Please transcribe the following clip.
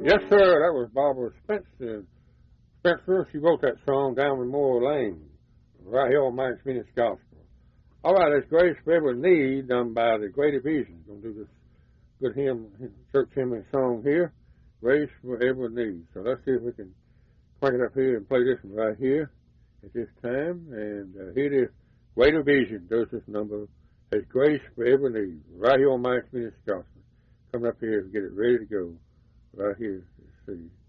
Yes, sir. That was Barbara Spencer. Spencer, she wrote that song, Down Memorial Lane, right here on Mike's Minutes Gospel. All right, it's Grace for Every Need, done by the Great Ephesians. Going to do this good hymn, church hymn and song here, Grace for Every Need. So let's see if we can crank it up here and play this one right here at this time. And here it is. Great Ephesians does this number. It's Grace for Every Need, right here on Mike's Minutes Gospel. Coming up here to get it ready to go. Right here, let's see.